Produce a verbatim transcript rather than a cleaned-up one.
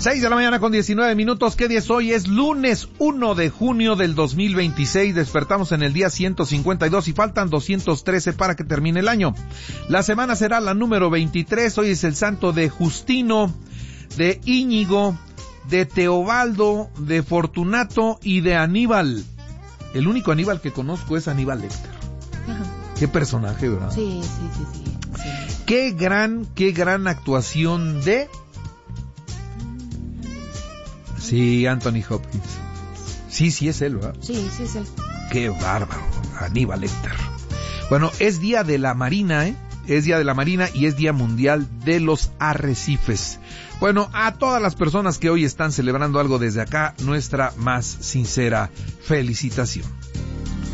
seis de la mañana con diecinueve minutos. ¿Qué día es hoy? Es lunes uno de junio del dos mil veintiséis. Despertamos en el día ciento cincuenta y dos y faltan doscientos trece para que termine el año. La semana será la número veintitrés. Hoy es el santo de Justino, de Íñigo, de Teobaldo, de Fortunato y de Aníbal. El único Aníbal que conozco es Aníbal Lecter. Ajá. Qué personaje, ¿verdad? Sí, sí, sí, sí, sí. Qué gran, qué gran actuación de... Sí, Anthony Hopkins. Sí, sí es él, ¿verdad? Sí, sí es él. Qué bárbaro, Aníbal Lecter. Bueno, es Día de la Marina, ¿eh? Es Día de la Marina y es Día Mundial de los Arrecifes. Bueno, a todas las personas que hoy están celebrando algo desde acá, nuestra más sincera felicitación.